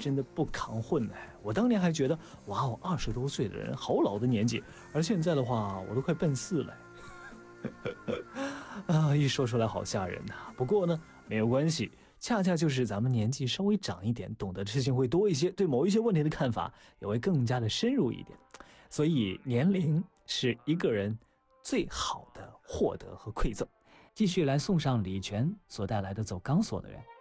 真的不扛混哎！我当年还觉得，哇哦，20多岁的人好老的年纪，而现在的话，我都快奔4了。一说出来好吓人呐。不过呢，没有关系，恰恰就是咱们年纪稍微长一点，懂得的事情会多一些，对某一些问题的看法也会更加的深入一点。所以年龄是一个人最好的获得和馈赠。继续来送上李泉所带来的《走钢索的人》。